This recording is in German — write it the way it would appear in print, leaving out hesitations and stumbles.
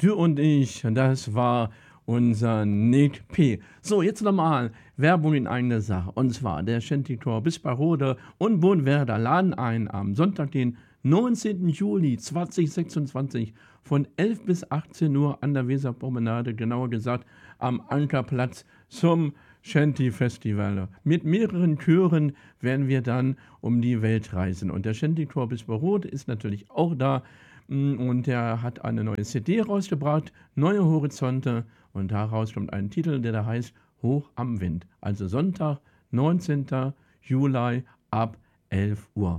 Du und ich, das war unser Nick P. So, jetzt nochmal Werbung in eigener Sache. Und zwar der Shanty-Tor Bisparode und Bonwerder laden ein am Sonntag, den 19. Juli 2026 von 11 bis 18 Uhr an der Weserpromenade, genauer gesagt am Ankerplatz zum Shanty-Festival. Mit mehreren Chören werden wir dann um die Welt reisen. Und der Shanty-Tor Bisparode ist natürlich auch da. Und er hat eine neue CD rausgebracht, Neue Horizonte. Und daraus kommt ein Titel, der da heißt Hoch am Wind. Also Sonntag, 19. Juli ab 11 Uhr.